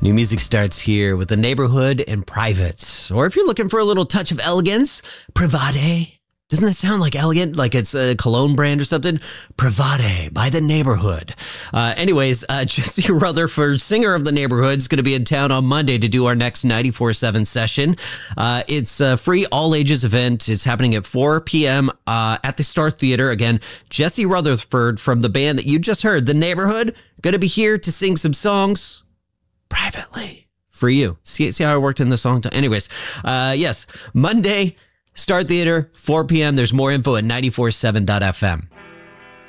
New music starts here with The Neighborhood and Private. Or if you're looking for a little touch of elegance, Private. Doesn't that sound like elegant? Like it's a cologne brand or something? Private by The Neighborhood. Anyways, Jesse Rutherford, singer of The Neighborhood, is going to be in town on Monday to do our next 94.7 session. It's a free all-ages event. It's happening at 4 p.m. At the Star Theater. Again, Jesse Rutherford from the band that you just heard, The Neighborhood, going to be here to sing some songs privately for you. See how I worked in the song? Anyways, yes, Monday, Star Theater, 4 p.m. There's more info at 947.fm.